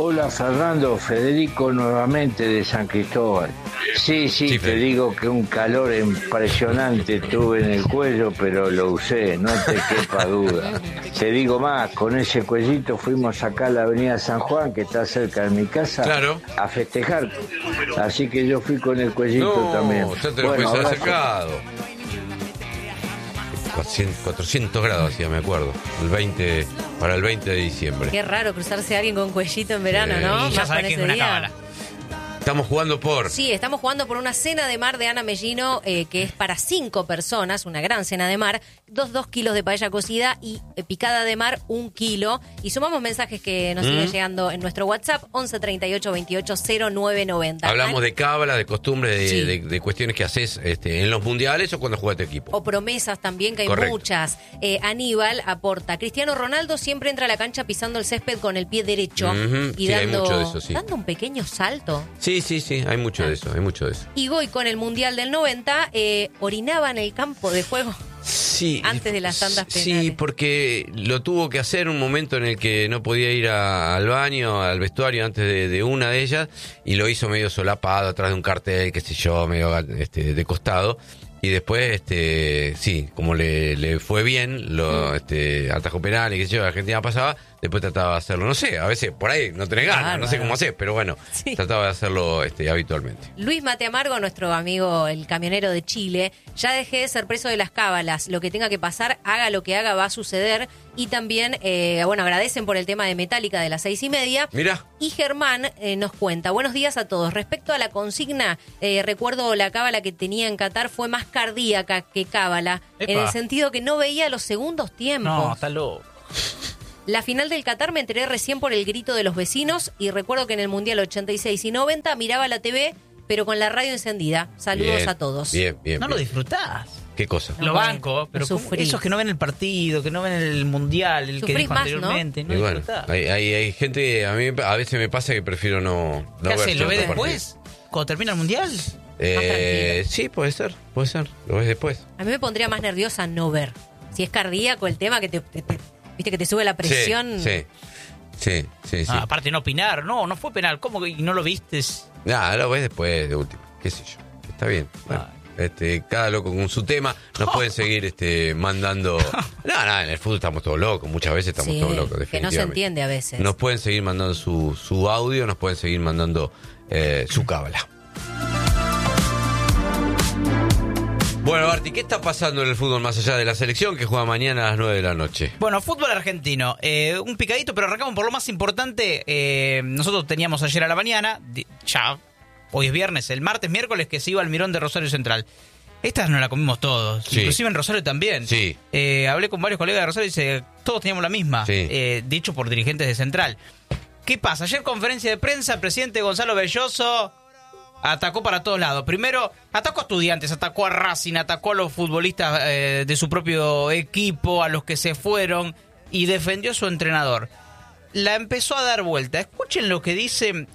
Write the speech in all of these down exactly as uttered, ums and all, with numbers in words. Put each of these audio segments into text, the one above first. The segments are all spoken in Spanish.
Hola Fernando, Federico nuevamente de San Cristóbal. Sí, sí, sí, te digo que un calor impresionante tuve en el cuello, pero lo usé, no te quepa duda. Te digo más, con ese cuellito fuimos acá a la avenida San Juan, que está cerca de mi casa, claro, a festejar. Así que yo fui con el cuellito no, también. Ya te lo bueno, puedes haber acercado. cuatrocientos grados hacía, me acuerdo. El veinte, para el veinte de diciembre. Qué raro cruzarse a alguien con cuellito en verano, sí. ¿no? Y ya sabés que es una cábala. Estamos jugando por... Sí, estamos jugando por una cena de mar de Ana Mellino, eh, que es para cinco personas, una gran cena de mar, dos, dos kilos de paella cocida y eh, picada de mar, un kilo. Y sumamos mensajes que nos mm. siguen llegando en nuestro WhatsApp, once treinta y ocho veintiocho cero nueve noventa. Hablamos An- de cábala, de costumbres, de, sí. de, de cuestiones que haces este, en los mundiales o cuando juega tu equipo. O promesas también, que hay Correcto. muchas. Eh, Aníbal aporta, Cristiano Ronaldo siempre entra a la cancha pisando el césped con el pie derecho Uh-huh. y sí, dando, hay mucho de eso, sí. dando un pequeño salto. Sí, sí, sí, hay mucho de eso, hay mucho de eso. Y Goy con el Mundial del noventa eh, orinaba en el campo de juego. Sí, antes de las tandas penales. Sí, porque lo tuvo que hacer un momento en el que no podía ir a, al baño, al vestuario antes de, de una de ellas, y lo hizo medio solapado atrás de un cartel, qué sé yo, medio este, de costado. Y después, este, sí, como le, le fue bien, lo mm. este, atajó penal y qué sé yo, Argentina pasaba, después trataba de hacerlo, no sé, a veces por ahí no tenés ganas, claro, no sé cómo hacer, pero bueno, sí. trataba de hacerlo este, habitualmente. Luis Mate Amargo, nuestro amigo el camionero de Chile, ya dejé de ser preso de las cábalas, lo que tenga que pasar, haga lo que haga, va a suceder. Y también, eh, bueno, agradecen por el tema de Metallica de las seis y media. Mira. Y Germán eh, nos cuenta, buenos días a todos. Respecto a la consigna, eh, recuerdo la cábala que tenía en Qatar fue más cardíaca que cábala, Epa. en el sentido que no veía los segundos tiempos. No, está loco. La final del Qatar me enteré recién por el grito de los vecinos y recuerdo que en el Mundial ochenta y seis y noventa miraba la T V, pero con la radio encendida. Saludos bien, a todos. Bien, bien. No bien. lo disfrutás. ¿Qué cosa? Lo banco, pero esos que no ven el partido, que no ven el mundial, el que dijo más, anteriormente, ¿no? no bueno, hay, hay, hay gente, a mí a veces me pasa que prefiero no, no ¿Qué ver haces? ¿Lo ves después? Partido. ¿Cuando termina el mundial? Eh, sí, puede ser, puede ser, lo ves después. A mí me pondría más nerviosa no ver. Si es cardíaco el tema, que te, te, te viste que te sube la presión. Sí, sí, sí, sí. Ah, aparte no opinar, no, no fue penal, ¿cómo que no lo vistes? Nada, lo ves después de último, qué sé yo, está bien, bueno. Ah. Este, cada loco con su tema. Nos pueden seguir este, mandando. No, no, en el fútbol estamos todos locos. Muchas veces estamos sí, todos locos, definitivamente. Que no se entiende a veces. Nos pueden seguir mandando su, su audio, nos pueden seguir mandando eh, su cábala. Bueno, Barti, ¿qué está pasando en el fútbol más allá de la selección que juega mañana a las nueve de la noche? Bueno, fútbol argentino. Eh, un picadito, pero arrancamos por lo más importante. Eh, nosotros teníamos ayer a la mañana, ya. Hoy es viernes, el martes, miércoles que se iba al Mirón de Rosario Central. Esta nos la comimos todos, sí. Inclusive en Rosario también. Sí. Eh, hablé con varios colegas de Rosario y dice, todos teníamos la misma, sí. eh, dicho por dirigentes de Central. ¿Qué pasa? Ayer conferencia de prensa, el presidente Gonzalo Belloso atacó para todos lados. Primero, atacó a Estudiantes, atacó a Racing, atacó a los futbolistas eh, de su propio equipo, a los que se fueron, y defendió a su entrenador. La empezó a dar vuelta. Escuchen lo que dice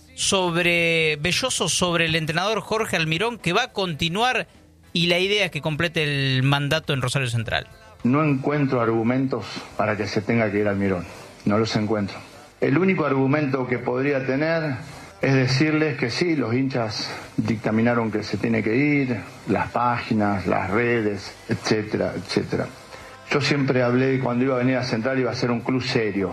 sobre Belloso, sobre el entrenador Jorge Almirón, que va a continuar, y la idea es que complete el mandato en Rosario Central. No encuentro argumentos para que se tenga que ir Almirón. No los encuentro. El único argumento que podría tener es decirles que sí, los hinchas dictaminaron que se tiene que ir, las páginas, las redes, etcétera, etcétera. Yo siempre hablé cuando iba a venir a Central iba a ser un club serio.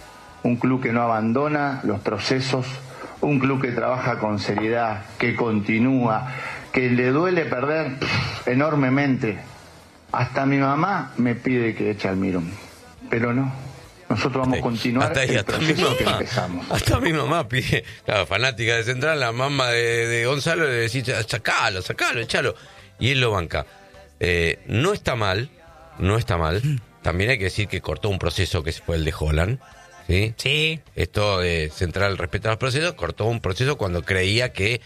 Un club que no abandona los procesos, un club que trabaja con seriedad, que continúa, que le duele perder pff, enormemente. Hasta mi mamá me pide que eche al Almirón, pero no. Nosotros vamos a continuar hasta ahí, el hasta proceso mi que mamá, empezamos. Hasta mi mamá pide, claro, fanática de Central, la mamá de, de Gonzalo le decía, sacalo, sacalo, echalo. Y él lo banca. Eh, no está mal, no está mal. También hay que decir que cortó un proceso que fue el de Holland. ¿Sí? Sí. Esto de Central respecto a los procesos, cortó un proceso cuando creía que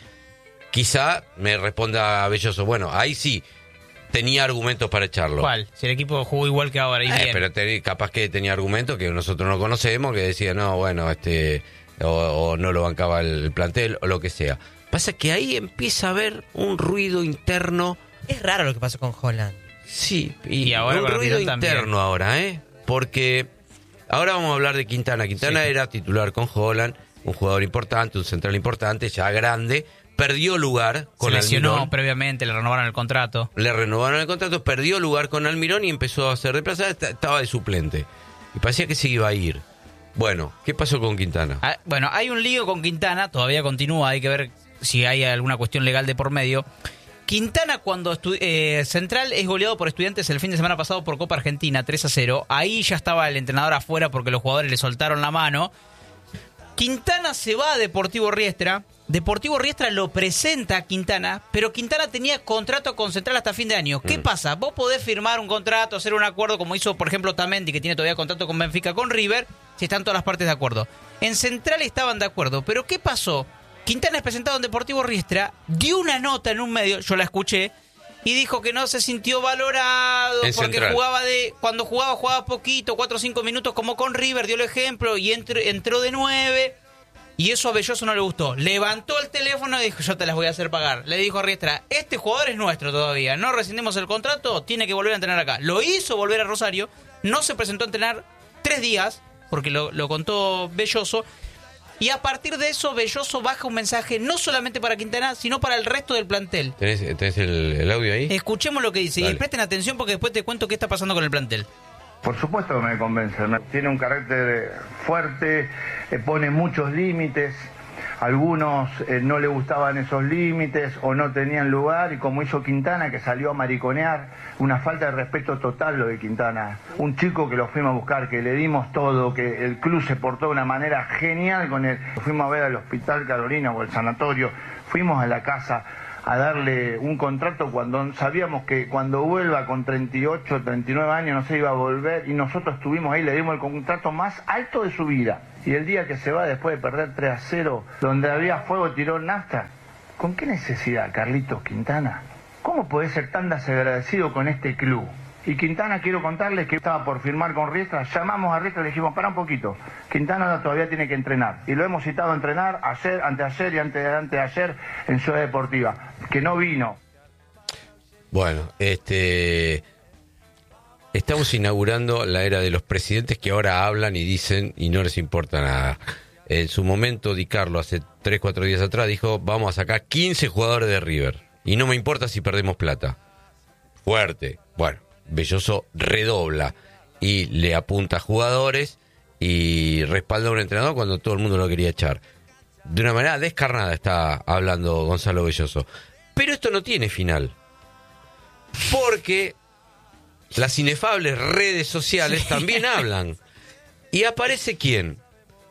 quizá me responda Belloso, bueno, ahí sí tenía argumentos para echarlo. ¿Cuál? Si el equipo jugó igual que ahora y eh, bien. Pero te, capaz que tenía argumentos que nosotros no conocemos, que decía, no, bueno, este o, o no lo bancaba el, el plantel o lo que sea. Pasa que ahí empieza a haber un ruido interno. Es raro lo que pasó con Holland. Sí, y, y ahora un ruido interno también. ahora, ¿eh? Porque ahora vamos a hablar de Quintana. Quintana sí. era titular con Holland, un jugador importante, un central importante, ya grande, perdió lugar con Se lesionó Almirón. previamente, le renovaron el contrato. Le renovaron el contrato, perdió lugar con Almirón y empezó a ser reemplazado, estaba de suplente. Y parecía que se iba a ir. Bueno, ¿qué pasó con Quintana? Ah, bueno, hay un lío con Quintana, todavía continúa, hay que ver si hay alguna cuestión legal de por medio. Quintana, cuando estu- eh, Central es goleado por Estudiantes el fin de semana pasado por Copa Argentina, tres a cero, ahí ya estaba el entrenador afuera porque los jugadores le soltaron la mano. Quintana se va a Deportivo Riestra, Deportivo Riestra lo presenta a Quintana, pero Quintana tenía contrato con Central hasta fin de año. ¿Qué mm. pasa? Vos podés firmar un contrato, hacer un acuerdo como hizo, por ejemplo, Tamendi, que tiene todavía contrato con Benfica, con River, si están todas las partes de acuerdo. En Central estaban de acuerdo, pero ¿qué pasó? Quintana es presentado en Deportivo Riestra, dio una nota en un medio, yo la escuché, y dijo que no se sintió valorado en porque Central. jugaba de cuando jugaba, jugaba poquito, cuatro o cinco minutos como con River, dio el ejemplo, y entró, entró de nueve... Y eso a Belloso no le gustó. Levantó el teléfono y dijo, yo te las voy a hacer pagar. Le dijo a Riestra, este jugador es nuestro todavía. No rescindimos el contrato, tiene que volver a entrenar acá. Lo hizo volver a Rosario. No se presentó a entrenar tres días, porque lo, lo contó Belloso. Y a partir de eso, Belloso baja un mensaje no solamente para Quintana, sino para el resto del plantel. ¿Tenés, tenés el, el audio ahí? Escuchemos lo que dice. Dale. Y presten atención porque después te cuento qué está pasando con el plantel. Por supuesto que me convence, tiene un carácter fuerte, eh, pone muchos límites, algunos eh, no le gustaban esos límites o no tenían lugar, y como hizo Quintana, que salió a mariconear, una falta de respeto total lo de Quintana. Un chico que lo fuimos a buscar, que le dimos todo, que el club se portó de una manera genial con él. Lo fuimos a ver al Hospital Carolina o al sanatorio, fuimos a la casa a darle un contrato cuando sabíamos que cuando vuelva con treinta y ocho, treinta y nueve años no se iba a volver, y nosotros estuvimos ahí, le dimos el contrato más alto de su vida. Y el día que se va después de perder tres a cero, donde había fuego tiró nafta, ¿con qué necesidad, Carlitos Quintana? ¿Cómo podés ser tan desagradecido con este club? Y Quintana, quiero contarles que estaba por firmar con Riestra, llamamos a Riestra y le dijimos, para un poquito, Quintana todavía tiene que entrenar. Y lo hemos citado a entrenar ayer, anteayer y ante, anteayer en Ciudad Deportiva, que no vino. Bueno, este... estamos inaugurando la era de los presidentes que ahora hablan y dicen y no les importa nada. En su momento, Di Carlo, hace tres, cuatro días atrás, dijo, vamos a sacar quince jugadores de River. Y no me importa si perdemos plata. Fuerte. Bueno. Belloso redobla y le apunta a jugadores y respalda a un entrenador cuando todo el mundo lo quería echar. De una manera descarnada está hablando Gonzalo Belloso. Pero esto no tiene final. Porque las inefables redes sociales sí. también hablan. ¿Y aparece quién?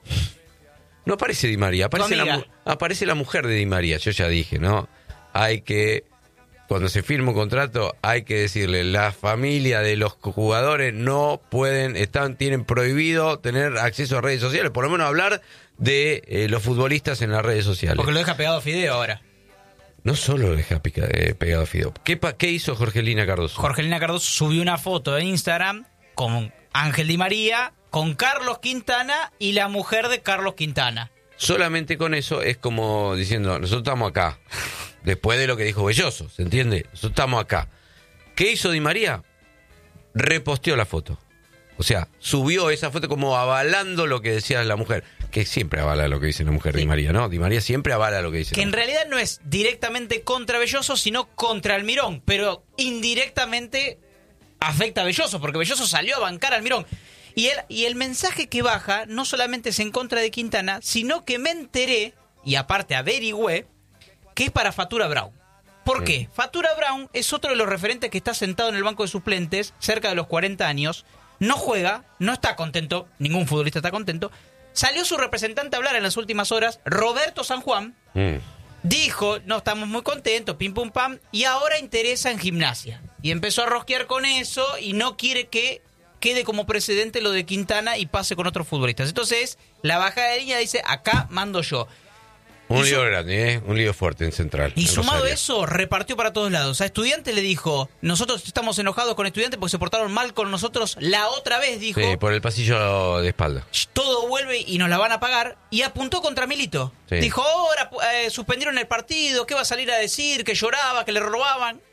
No aparece Di María, aparece la, aparece la mujer de Di María. Yo ya dije, ¿no? Hay que... Cuando se firma un contrato hay que decirle, la familia de los jugadores no pueden, están, tienen prohibido tener acceso a redes sociales, por lo menos hablar de eh, los futbolistas en las redes sociales. Porque lo deja pegado a Fideo ahora. No solo lo deja pica, eh, pegado a Fideo. ¿Qué, ¿Qué hizo Jorgelina Cardoso? Jorgelina Cardoso subió una foto en Instagram con Ángel Di María, con Carlos Quintana y la mujer de Carlos Quintana. Solamente con eso es como diciendo, nosotros estamos acá. Después de lo que dijo Belloso, ¿se entiende? Nosotros estamos acá. ¿Qué hizo Di María? Reposteó la foto. O sea, subió esa foto como avalando lo que decía la mujer. Que siempre avala lo que dice la mujer sí. Di María, ¿no? Di María siempre avala lo que dice. Que en realidad no es directamente contra Belloso, sino contra Almirón. Pero indirectamente afecta a Belloso, porque Belloso salió a bancar a Almirón. Y el, y el mensaje que baja no solamente es en contra de Quintana, sino que me enteré, y aparte averigüé, que es para Fatura Brown. ¿Por qué? Sí. Fatura Brown es otro de los referentes que está sentado en el banco de suplentes, cerca de los cuarenta años, no juega, no está contento, ningún futbolista está contento. Salió su representante a hablar en las últimas horas, Roberto San Juan, mm. dijo, no estamos muy contentos, pim pum pam, y ahora interesa en Gimnasia. Y empezó a rosquear con eso y no quiere que quede como precedente lo de Quintana y pase con otros futbolistas. Entonces, la bajada de línea dice, acá mando yo. Un lío grande, ¿eh? Un lío fuerte en Central. Y en sumado Rosario. eso, repartió para todos lados. A Estudiantes le dijo, nosotros estamos enojados con Estudiantes porque se portaron mal con nosotros la otra vez, dijo. Sí, por el pasillo de espalda. Todo vuelve y nos la van a pagar. Y apuntó contra Milito. Sí. Dijo, ahora eh, suspendieron el partido, ¿qué va a salir a decir? Que lloraba, que le robaban.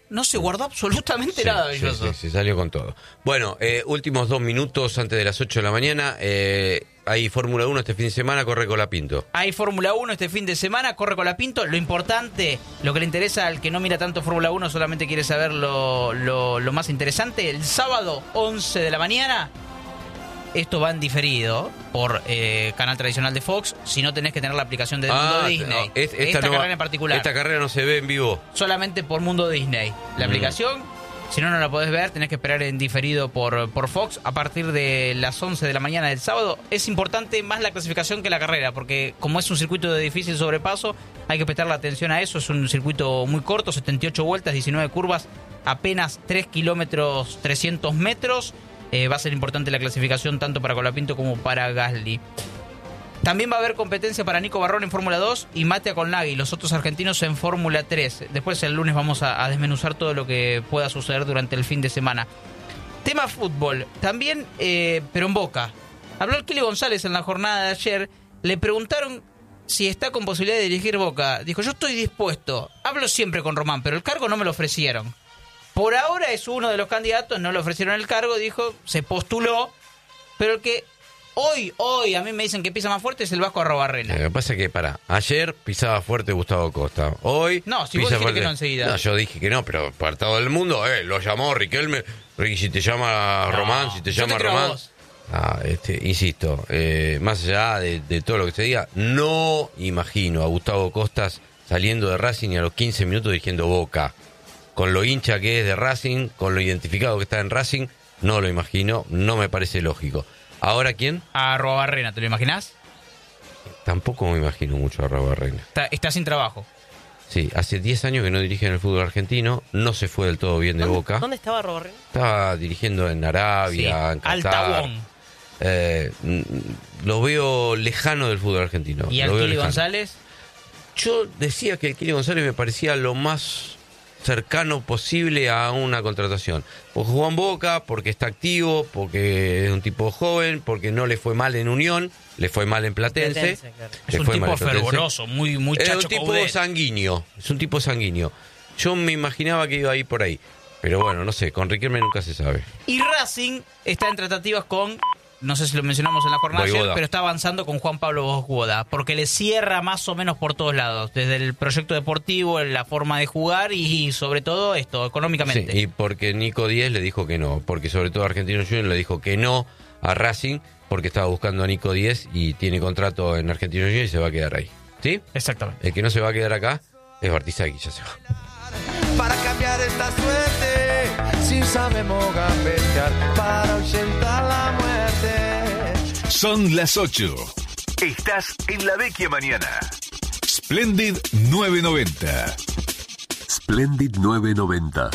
no se guardó absolutamente Sí, nada, sí, Belloso. sí, sí, salió con todo. Bueno, eh, últimos dos minutos antes de las ocho de la mañana. Eh, hay Fórmula uno este fin de semana, corre Colapinto. Hay Fórmula uno este fin de semana, corre Colapinto. Lo importante, lo que le interesa al que no mira tanto Fórmula uno, solamente quiere saber lo, lo, lo más interesante. El sábado, once de la mañana, esto va en diferido por eh, canal tradicional de Fox. Si no tenés que tener la aplicación de Mundo Ah, Disney. no, es- esta, esta no va- carrera en particular. Esta carrera no se ve en vivo. Solamente por Mundo Disney. La Mm. aplicación, si no, no la podés ver, tenés que esperar en diferido por, por Fox a partir de las once de la mañana del sábado. Es importante más la clasificación que la carrera, porque como es un circuito de difícil sobrepaso, hay que prestarle atención a eso. Es un circuito muy corto, setenta y ocho vueltas, diecinueve curvas, apenas tres kilómetros trescientos metros. Eh, va a ser importante la clasificación tanto para Colapinto como para Gasly. También va a haber competencia para Nico Barrón en Fórmula dos y Mattia Colnaghi, los otros argentinos en Fórmula tres. Después el lunes vamos a, a desmenuzar todo lo que pueda suceder durante el fin de semana. Tema fútbol, también, eh, pero en Boca. Habló el Kili González en la jornada de ayer, le preguntaron si está con posibilidad de dirigir Boca. Dijo, yo estoy dispuesto, hablo siempre con Román, pero el cargo no me lo ofrecieron. Por ahora es uno de los candidatos, no le ofrecieron el cargo, dijo, se postuló, pero el que hoy, hoy a mí me dicen que pisa más fuerte es el Vasco Arrobarrena. Lo que pasa es que, para, ayer pisaba fuerte Gustavo Costa. Hoy. No, si vos pisa dijiste fuerte- que no enseguida. No, yo dije que no, pero para todo el mundo, eh, lo llamó Riquelme. Ricky, si te llama No, Román, si te yo llama te creo a Román. vos. Ah, este, insisto, eh, más allá de, de todo lo que se diga, no imagino a Gustavo Costas saliendo de Racing y a los quince minutos dirigiendo Boca. Con lo hincha que es de Racing, con lo identificado que está en Racing, no lo imagino, no me parece lógico. ¿Ahora quién? A Arrobarrena, ¿te lo imaginás? Tampoco me imagino mucho a Rabarrena. Está, está sin trabajo. Sí, hace diez años que no dirige en el fútbol argentino, no se fue del todo bien de Boca. ¿Dónde estaba Roborrena? Estaba dirigiendo en Arabia, Sí, en Qatar. Altavón. Eh, mm, lo veo lejano del fútbol argentino. ¿Y lo al veo Kili lejano. González? Yo decía que el Kili González me parecía lo más cercano posible a una contratación. Porque jugó en Boca, porque está activo, porque es un tipo joven, porque no le fue mal en Unión, le fue mal en Platense. Platense, claro. Es le un fue mal tipo en Platense. fervoroso, muy, muy Es chacho un tipo Coudet. sanguíneo, es un tipo sanguíneo. Yo me imaginaba que iba a ir por ahí. Pero bueno, no sé, con Riquelme nunca se sabe. Y Racing está en tratativas con, no sé si lo mencionamos en la jornada ayer, Voivoda. pero está avanzando con Juan Pablo Voivoda, porque le cierra más o menos por todos lados, desde el proyecto deportivo, la forma de jugar y sobre todo esto, económicamente. Sí, y porque Nico Díez le dijo que no, porque sobre todo Argentino Juniors le dijo que no a Racing, porque estaba buscando a Nico Díez y tiene contrato en Argentino Juniors y se va a quedar ahí. ¿Sí? Exactamente. El que no se va a quedar acá es Bartizagui, ya se va. Para cambiar esta suerte, si sabemos gambetear para ahuyentar la muerte. Son las ocho. Estás en la Vecchia Mañana. Splendid novecientos noventa. Splendid novecientos noventa.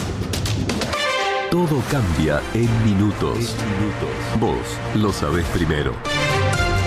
Todo cambia en minutos. Vos lo sabés primero.